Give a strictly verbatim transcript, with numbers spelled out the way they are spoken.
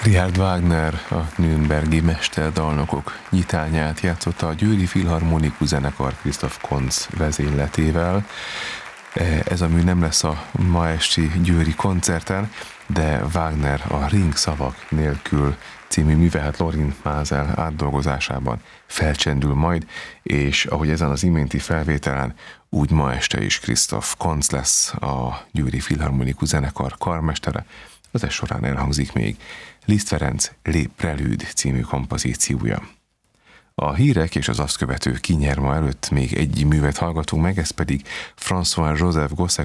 Richard Wagner a nürnbergi mesterdalnokok nyitányát játszotta a Győri Filharmonikus Zenekar Christoph Konz vezényletével. Ez a mű nem lesz a ma esti győri koncerten, de Wagner a Ring szavak nélkül című műve, hát Lorin Maazel átdolgozásában felcsendül majd, és ahogy ezen az iménti felvételen, úgy ma este is Christoph Konz lesz a Győri Filharmonikus Zenekar karmestere. Az ez során elhangzik még Liszt Ferenc Les Préludes című kompozíciója. A hírek és az azt követő kinyerma előtt még egy művet hallgatunk meg, ez pedig François Joseph Gossec